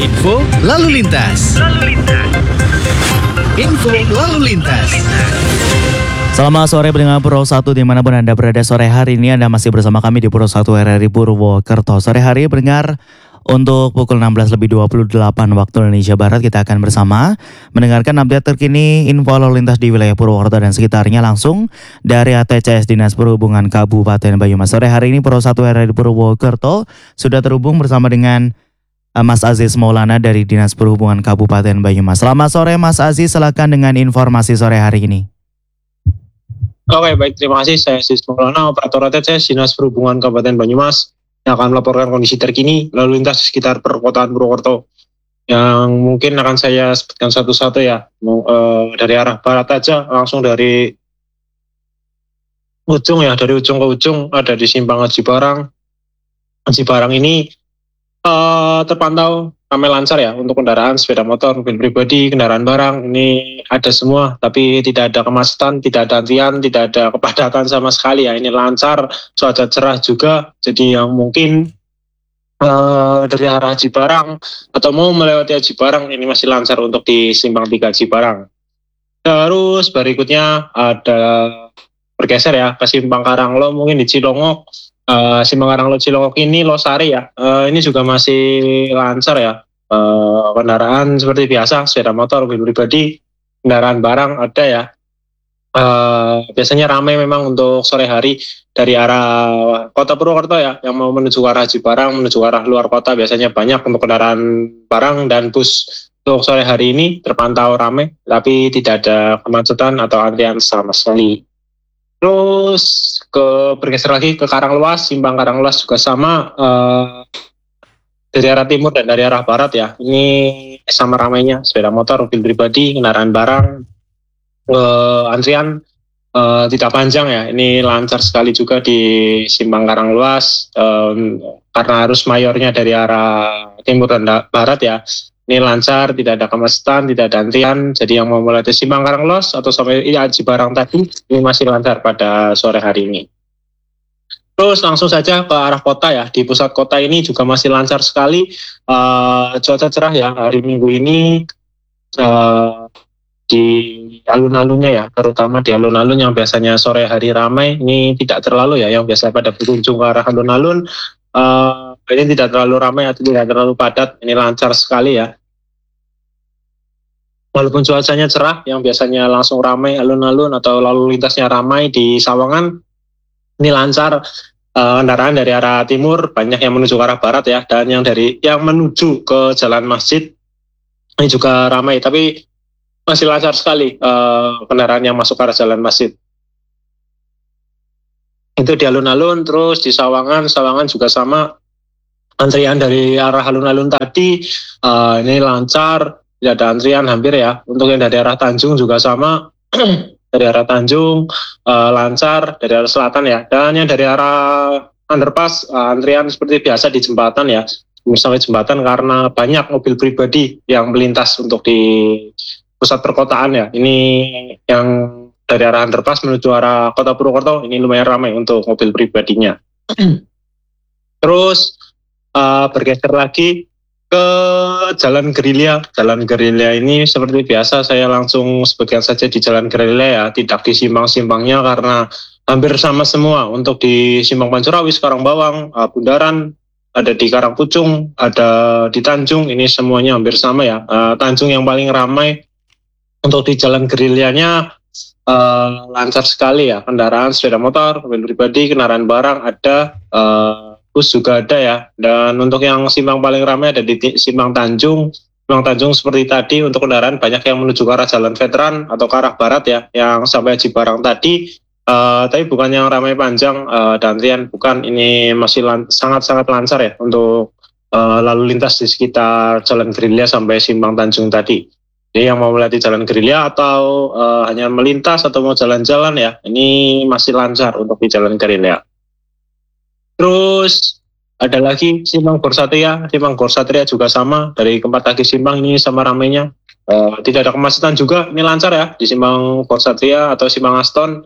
Info lalu lintas. Info lalu lintas. Selamat sore pendengar Puro 1 dimanapun Anda berada. Sore hari ini Anda masih bersama kami di Puro 1 RRI Purwokerto. Sore hari pendengar, untuk pukul 16.28 waktu Indonesia Barat kita akan bersama mendengarkan update terkini info lalu lintas di wilayah Purwokerto dan sekitarnya langsung dari ATCS Dinas Perhubungan Kabupaten Banyumas. Sore hari ini Puro 1 RRI Purwokerto sudah terhubung bersama dengan Mas Aziz Maulana dari Dinas Perhubungan Kabupaten Banyumas. Selamat sore Mas Aziz, silakan dengan informasi sore hari ini. Oke, baik, terima kasih. Saya Aziz Maulana, operator ATCS Dinas Perhubungan Kabupaten Banyumas, yang akan melaporkan kondisi terkini lalu lintas di sekitar perkotaan Purwokerto. Yang mungkin akan saya sebutkan satu-satu ya, dari arah barat aja, langsung dari ujung ya, dari ujung ke ujung, ada di Simpang Haji Barang. Haji Barang ini terpantau ramai lancar ya untuk kendaraan sepeda motor, mobil pribadi, kendaraan barang, ini ada semua, tapi tidak ada kemacetan, tidak ada antrian, tidak ada kepadatan sama sekali ya. Ini lancar, cuaca cerah juga, jadi yang mungkin dari arah Haji Barang atau mau melewati Haji Barang ini masih lancar untuk di Simpang 3 Haji Barang. Terus berikutnya ada bergeser ya ke Simpang Karanglo, mungkin di Cilongok. Simpang Karanglo Cilongok ini Losari ya, ini juga masih lancar ya. Kendaraan seperti biasa, sepeda motor, mobil pribadi, kendaraan barang ada ya. Biasanya ramai memang untuk sore hari dari arah kota Purwokerto ya, yang mau menuju arah Haji Barang, menuju arah luar kota biasanya banyak untuk kendaraan barang dan bus. Untuk sore hari ini terpantau ramai, tapi tidak ada kemacetan atau antrian sama sekali. Terus bergeser lagi ke Karanglewas, Simpang Karanglewas juga sama, dari arah timur dan dari arah barat ya. Ini sama ramainya sepeda motor, mobil pribadi, kendaraan barang. Antrian tidak panjang ya. Ini lancar sekali juga di Simpang Karanglewas, karena arus mayornya dari arah timur dan barat ya. Ini lancar, tidak ada kemacetan, tidak ada antrian. Jadi yang mau mulai dari Simpang Karanglewas atau sampai Haji Barang tadi, ini masih lancar pada sore hari ini. Terus langsung saja ke arah kota ya. Di pusat kota ini juga masih lancar sekali. Cuaca cerah ya hari Minggu ini. Di alun-alunnya ya, terutama di alun-alun yang biasanya sore hari ramai, ini tidak terlalu ya. Yang biasa pada berkunjung ke arah alun-alun, ini tidak terlalu ramai atau tidak terlalu padat. Ini lancar sekali ya. Walaupun cuacanya cerah, yang biasanya langsung ramai alun-alun atau lalu lintasnya ramai di Sawangan, ini lancar. Kendaraan dari arah timur banyak yang menuju ke arah barat ya, dan yang menuju ke Jalan Masjid ini juga ramai, tapi masih lancar sekali kendaraan yang masuk ke arah Jalan Masjid. Itu di alun-alun. Terus di Sawangan juga sama, antrian dari arah alun-alun tadi ini lancar, tidak ada antrian hampir ya. Untuk yang dari arah Tanjung juga sama. Dari arah Tanjung lancar, dari arah selatan ya. Dan yang dari arah underpass antrian seperti biasa di jembatan ya, sampai jembatan karena banyak mobil pribadi yang melintas untuk di pusat perkotaan ya. Ini yang dari arah underpass menuju arah kota Purwokerto ini lumayan ramai untuk mobil pribadinya. Terus bergeser lagi ke Jalan Gerilya. Jalan Gerilya ini seperti biasa saya langsung sebutkan saja di Jalan Gerilya ya, tidak di simpang-simpangnya karena hampir sama semua. Untuk di Simpang Pancurawi, Karangbawang, Bundaran, ada di Karangpucung, ada di Tanjung, ini semuanya hampir sama ya. Tanjung yang paling ramai. Untuk di Jalan Gerilyanya lancar sekali ya, kendaraan sepeda motor, mobil pribadi, kendaraan barang ada, bus juga ada ya. Dan untuk yang simpang paling ramai ada di Simpang Tanjung. Simpang Tanjung seperti tadi, untuk kendaraan banyak yang menuju ke arah Jalan Veteran atau ke arah barat ya, yang sampai Haji Barang tadi. Tapi bukan yang ramai panjang dan antrian, bukan. Ini masih sangat-sangat lancar ya untuk lalu lintas di sekitar Jalan Gerilya sampai Simpang Tanjung tadi. Jadi yang mau melewati Jalan Gerilya atau hanya melintas atau mau jalan-jalan ya, ini masih lancar untuk di Jalan Gerilya. Terus ada lagi Simpang Gorsatria. Simpang Gorsatria juga sama, dari keempat lagi simpang ini sama ramainya. Tidak ada kemacetan juga, ini lancar ya di Simpang Gorsatria atau Simpang Aston.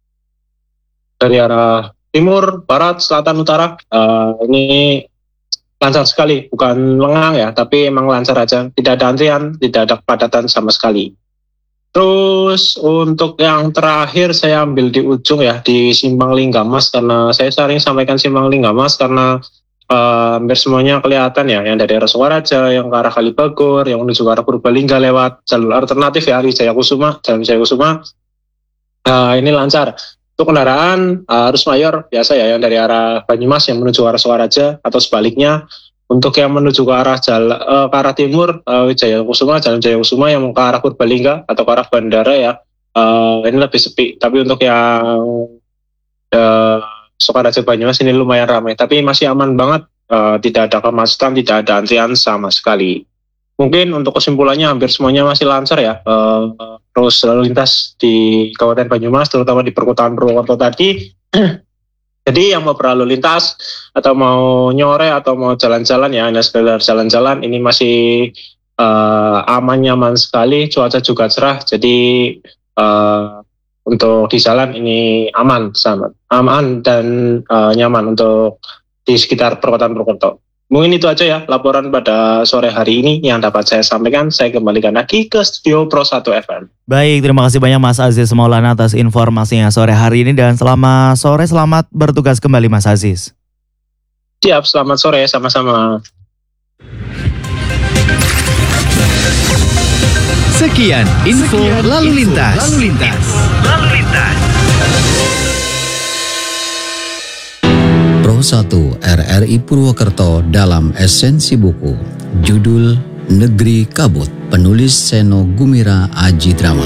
Dari arah timur, barat, selatan, utara, ini lancar sekali, bukan lengang ya, tapi emang lancar aja. Tidak ada antrian, tidak ada kepadatan sama sekali. Terus untuk yang terakhir saya ambil di ujung ya, di Simpang Linggamas, karena saya sering sampaikan Simpang Linggamas karena hampir semuanya kelihatan ya, yang dari arah Sukaraja, yang ke arah Kalibagor, yang menuju ke arah Purbalingga lewat jalur alternatif ya, di Jayakusuma, Jalan Jayakusuma. Ini lancar. Untuk kendaraan arus mayor biasa ya, yang dari arah Banyumas yang menuju ke arah Sukaraja atau sebaliknya. Untuk yang menuju ke arah ke arah timur, Jayakusuma, Jalan Jayakusuma yang ke arah Purbalingga atau ke arah bandara ya, ini lebih sepi. Tapi untuk yang Sukaraja Banyumas ini lumayan ramai, tapi masih aman banget, tidak ada kemacetan, tidak ada antrian sama sekali. Mungkin untuk kesimpulannya hampir semuanya masih lancar ya, terus lalu lintas di Kabupaten Banyumas, terutama di perkotaan Purwokerto tadi. Jadi yang mau berlalu lintas atau mau nyore atau mau jalan-jalan ya, hanya sekedar jalan-jalan, ini masih aman, nyaman sekali, cuaca juga cerah, jadi untuk di jalan ini aman dan nyaman untuk di sekitar perkotaan Purwokerto. Mungkin itu aja ya laporan pada sore hari ini yang dapat saya sampaikan. Saya kembalikan lagi ke studio Pro 1 FM. Baik, terima kasih banyak Mas Aziz Maulana atas informasinya sore hari ini dan selamat sore, selamat bertugas kembali Mas Aziz. Siap, selamat sore, sama-sama. Sekian info lalu lintas. Pro 1 RRI Purwokerto dalam esensi buku. Judul Negeri Kabut, penulis Seno Gumira Aji Drama.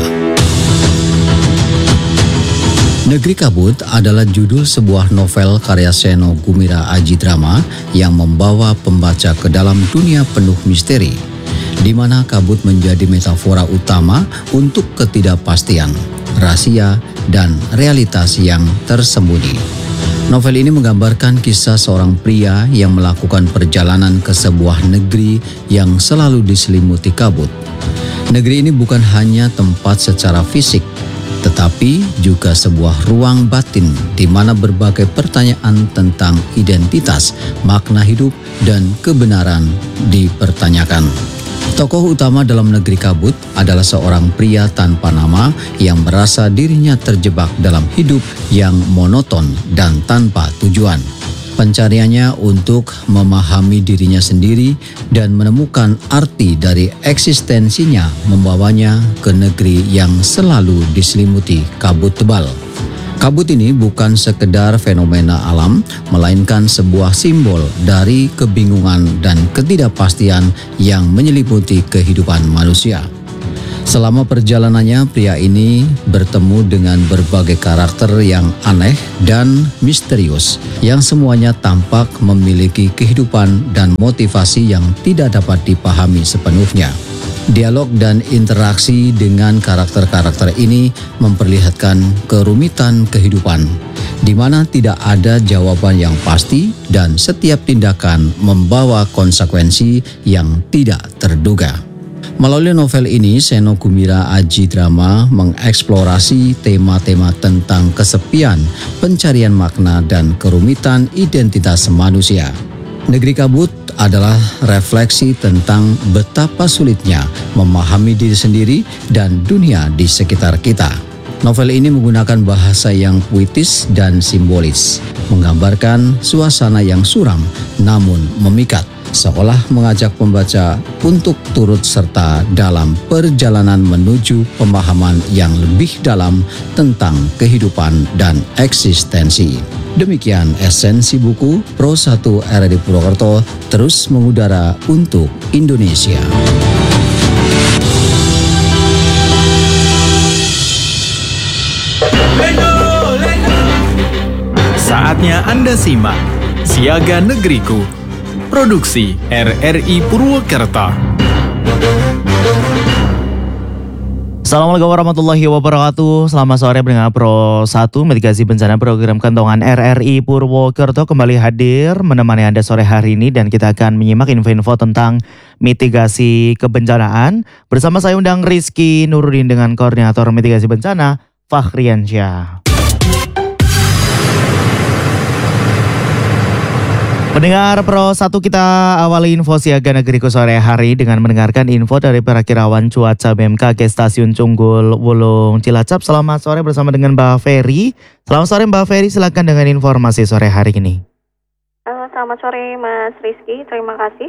Negeri Kabut adalah judul sebuah novel karya Seno Gumira Aji Drama yang membawa pembaca ke dalam dunia penuh misteri, di mana kabut menjadi metafora utama untuk ketidakpastian, rahasia, dan realitas yang tersembunyi. Novel ini menggambarkan kisah seorang pria yang melakukan perjalanan ke sebuah negeri yang selalu diselimuti kabut. Negeri ini bukan hanya tempat secara fisik, tetapi juga sebuah ruang batin di mana berbagai pertanyaan tentang identitas, makna hidup, dan kebenaran dipertanyakan. Tokoh utama dalam Negeri Kabut adalah seorang pria tanpa nama yang merasa dirinya terjebak dalam hidup yang monoton dan tanpa tujuan. Pencariannya untuk memahami dirinya sendiri dan menemukan arti dari eksistensinya membawanya ke negeri yang selalu diselimuti kabut tebal. Kabut ini bukan sekedar fenomena alam, melainkan sebuah simbol dari kebingungan dan ketidakpastian yang menyelimuti kehidupan manusia. Selama perjalanannya, pria ini bertemu dengan berbagai karakter yang aneh dan misterius, yang semuanya tampak memiliki kehidupan dan motivasi yang tidak dapat dipahami sepenuhnya. Dialog dan interaksi dengan karakter-karakter ini memperlihatkan kerumitan kehidupan, di mana tidak ada jawaban yang pasti dan setiap tindakan membawa konsekuensi yang tidak terduga. Melalui novel ini, Seno Gumira Aji Drama mengeksplorasi tema-tema tentang kesepian, pencarian makna, dan kerumitan identitas manusia. Negeri Kabut adalah refleksi tentang betapa sulitnya memahami diri sendiri dan dunia di sekitar kita. Novel ini menggunakan bahasa yang puitis dan simbolis, menggambarkan suasana yang suram namun memikat, seolah mengajak pembaca untuk turut serta dalam perjalanan menuju pemahaman yang lebih dalam tentang kehidupan dan eksistensi. Demikian esensi buku Pro 1 RRI Purwokerto terus mengudara untuk Indonesia. Saatnya Anda simak Siaga Negeriku, produksi RRI Purwokerto. Assalamualaikum warahmatullahi wabarakatuh. Selamat sore pendengar Pro 1 mitigasi bencana program kantongan RRI Purwokerto kembali hadir menemani Anda sore hari ini, dan kita akan menyimak info-info tentang mitigasi kebencanaan bersama saya undang Rizky Nurudin dengan koordinator mitigasi bencana Fakhriansyah. Pendengar Pro 1, kita awali info siaga negeriku sore hari dengan mendengarkan info dari perakirawan cuaca BMKG Stasiun Cunggul Wulung Cilacap. Selamat sore bersama dengan Mbak Ferry. Selamat sore Mbak Ferry, silakan dengan informasi sore hari ini. Selamat sore Mas Rizky, terima kasih.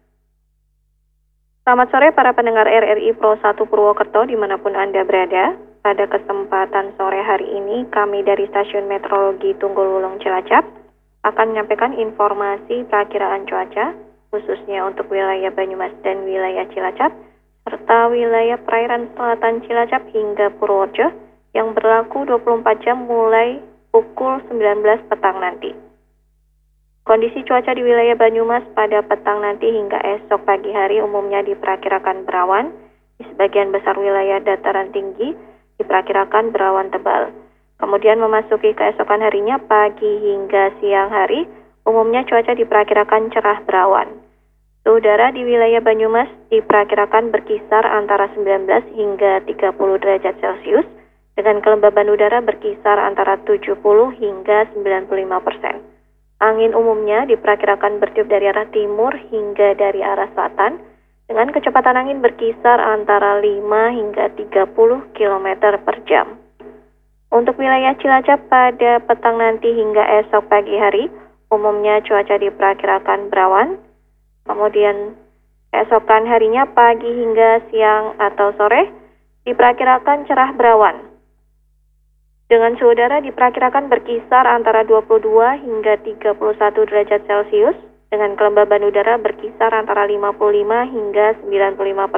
Selamat sore para pendengar RRI Pro 1 Purwokerto dimanapun Anda berada. Pada kesempatan sore hari ini kami dari Stasiun Meteorologi Tunggul Wulung Cilacap akan menyampaikan informasi perakiraan cuaca khususnya untuk wilayah Banyumas dan wilayah Cilacap serta wilayah perairan selatan Cilacap hingga Purworejo yang berlaku 24 jam mulai pukul 19 petang nanti. Kondisi cuaca di wilayah Banyumas pada petang nanti hingga esok pagi hari umumnya diperkirakan berawan. Di sebagian besar wilayah dataran tinggi diperkirakan berawan tebal. Kemudian memasuki keesokan harinya pagi hingga siang hari, umumnya cuaca diperkirakan cerah berawan. Suhu udara di wilayah Banyumas diperkirakan berkisar antara 19 hingga 30 derajat Celcius, dengan kelembaban udara berkisar antara 70 hingga 95%. Angin umumnya diperkirakan bertiup dari arah timur hingga dari arah selatan, dengan kecepatan angin berkisar antara 5 hingga 30 km per jam. Untuk wilayah Cilacap pada petang nanti hingga esok pagi hari, umumnya cuaca diperkirakan berawan. Kemudian keesokan harinya pagi hingga siang atau sore diperkirakan cerah berawan. Dengan suhu udara diperkirakan berkisar antara 22 hingga 31 derajat Celcius, dengan kelembaban udara berkisar antara 55 hingga 95%.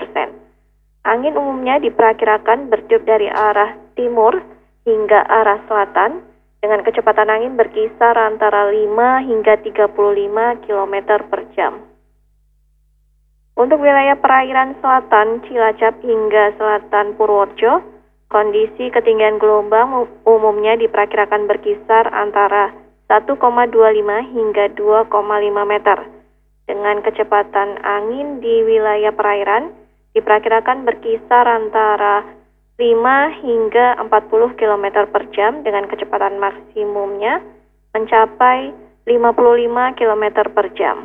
Angin umumnya diperkirakan bertiup dari arah timur hingga arah selatan dengan kecepatan angin berkisar antara 5 hingga 35 km per jam. Untuk wilayah perairan selatan Cilacap hingga selatan Purworejo, kondisi ketinggian gelombang umumnya diperkirakan berkisar antara 1,25 hingga 2,5 meter. Dengan kecepatan angin di wilayah perairan diperkirakan berkisar antara 5 hingga 40 km per jam dengan kecepatan maksimumnya mencapai 55 km per jam.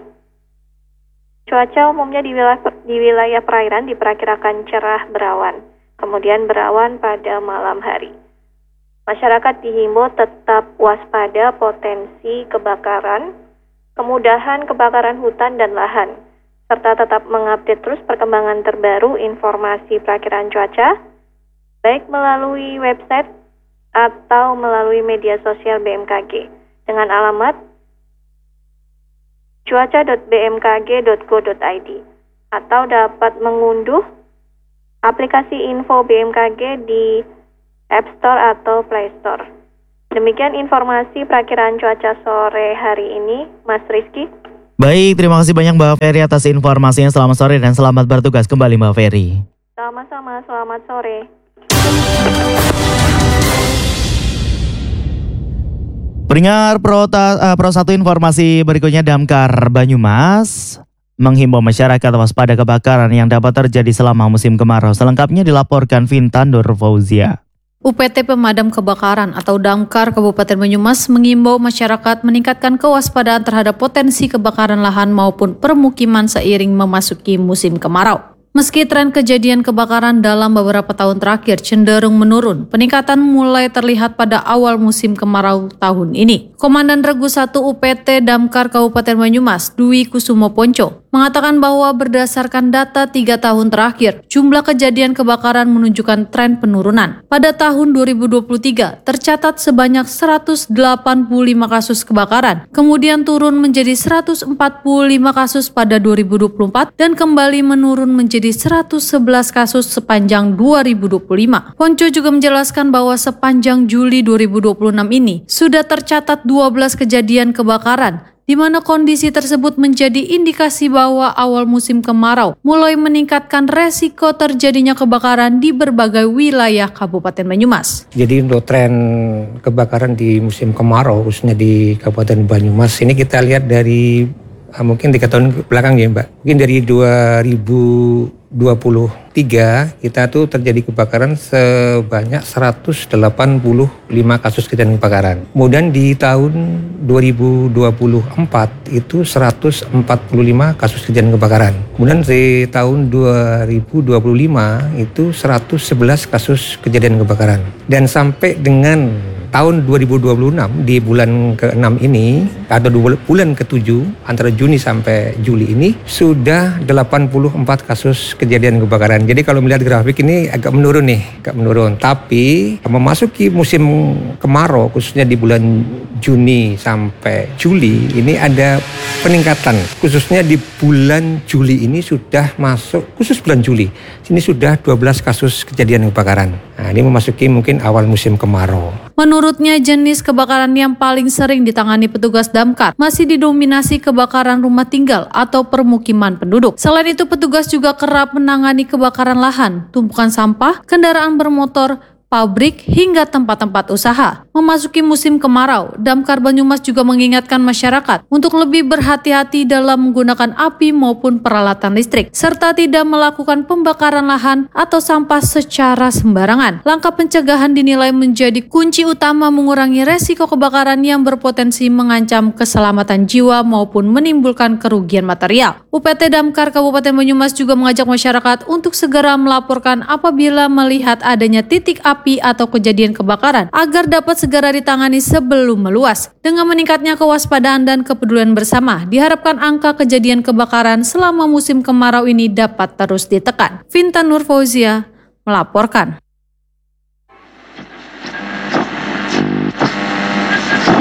Cuaca umumnya di wilayah perairan diperkirakan cerah berawan, kemudian berawan pada malam hari. Masyarakat dihimbau tetap waspada potensi kebakaran, kemudahan kebakaran hutan dan lahan, serta tetap mengupdate terus perkembangan terbaru informasi perakiraan cuaca, baik melalui website atau melalui media sosial BMKG dengan alamat cuaca.bmkg.go.id atau dapat mengunduh aplikasi info BMKG di App Store atau Play Store. Demikian informasi perakiraan cuaca sore hari ini, Mas Rizky. Baik, terima kasih banyak Mbak Ferry atas informasinya. Selamat sore dan selamat bertugas kembali Mbak Ferry. Sama-sama, selamat sore. Pendengar Pro 1, informasi berikutnya. Damkar Banyumas menghimbau masyarakat waspada kebakaran yang dapat terjadi selama musim kemarau. Selengkapnya dilaporkan Vintan Nur Fauzia. UPT Pemadam Kebakaran atau Damkar Kabupaten Banyumas mengimbau masyarakat meningkatkan kewaspadaan terhadap potensi kebakaran lahan maupun permukiman seiring memasuki musim kemarau. Meski tren kejadian kebakaran dalam beberapa tahun terakhir cenderung menurun, peningkatan mulai terlihat pada awal musim kemarau tahun ini. Komandan Regu 1 UPT Damkar Kabupaten Banyumas, Dwi Kusumo Ponco, mengatakan bahwa berdasarkan data 3 tahun terakhir, jumlah kejadian kebakaran menunjukkan tren penurunan. Pada tahun 2023, tercatat sebanyak 185 kasus kebakaran, kemudian turun menjadi 145 kasus pada 2024 dan kembali menurun menjadi 111 kasus sepanjang 2025. Ponco juga menjelaskan bahwa sepanjang Juli 2026 ini sudah tercatat 12 kejadian kebakaran, di mana kondisi tersebut menjadi indikasi bahwa awal musim kemarau mulai meningkatkan resiko terjadinya kebakaran di berbagai wilayah Kabupaten Banyumas. Jadi untuk tren kebakaran di musim kemarau khususnya di Kabupaten Banyumas ini kita lihat dari mungkin 3 tahun ke belakang ya Mbak. Mungkin dari 2023 kita tuh terjadi kebakaran sebanyak 185 kasus kejadian kebakaran. Kemudian di tahun 2024 itu 145 kasus kejadian kebakaran. Kemudian di tahun 2025 itu 111 kasus kejadian kebakaran. Dan sampai dengan tahun 2026 di bulan ke-6 ini atau bulan ke-7 antara Juni sampai Juli ini sudah 84 kasus kejadian kebakaran. Jadi kalau melihat grafik ini agak menurun. Tapi memasuki musim kemarau khususnya di bulan Juni sampai Juli ini ada peningkatan. Khususnya di bulan Juli ini sudah masuk, khusus bulan Juli ini sudah 12 kasus kejadian kebakaran. Nah, ini memasuki mungkin awal musim kemarau. Menurutnya jenis kebakaran yang paling sering ditangani petugas damkar masih didominasi kebakaran rumah tinggal atau permukiman penduduk. Selain itu petugas juga kerap menangani kebakaran lahan, tumpukan sampah, kendaraan bermotor, pabrik, hingga tempat-tempat usaha. Memasuki musim kemarau, Damkar Banyumas juga mengingatkan masyarakat untuk lebih berhati-hati dalam menggunakan api maupun peralatan listrik, serta tidak melakukan pembakaran lahan atau sampah secara sembarangan. Langkah pencegahan dinilai menjadi kunci utama mengurangi resiko kebakaran yang berpotensi mengancam keselamatan jiwa maupun menimbulkan kerugian material. UPT Damkar Kabupaten Banyumas juga mengajak masyarakat untuk segera melaporkan apabila melihat adanya titik api atau kejadian kebakaran agar dapat segera ditangani sebelum meluas. Dengan meningkatnya kewaspadaan dan kepedulian bersama, diharapkan angka kejadian kebakaran selama musim kemarau ini dapat terus ditekan. Vinta Nur Fauzia melaporkan.